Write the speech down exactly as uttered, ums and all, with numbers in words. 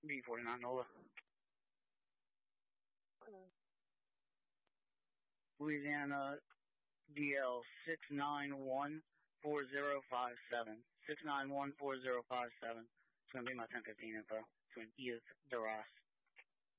B forty-nine Nola. Louisiana D L six nine one four zero five seven. six nine one four zero five seven. It's going to be my ten fifteen info. It's an Edith DeRoss.